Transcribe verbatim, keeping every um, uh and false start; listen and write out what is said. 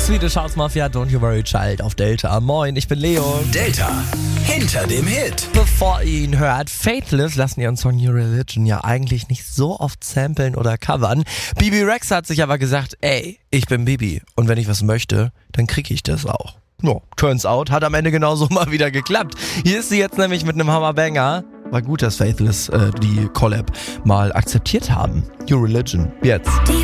Swedish House Mafia, Don't You Worry Child auf Delta. Moin, ich bin Leo. Delta, hinter dem Hit. Bevor ihr ihn hört, Faithless lassen ihren Song New Religion ja eigentlich nicht so oft samplen oder covern. Bibi Rexa hat sich aber gesagt, ey, ich bin Bibi und wenn ich was möchte, dann krieg ich das auch. No, turns out, hat am Ende genauso mal wieder geklappt. Hier ist sie jetzt nämlich mit einem Hammerbanger. War gut, dass Faithless äh, die Collab mal akzeptiert haben. New Religion, jetzt.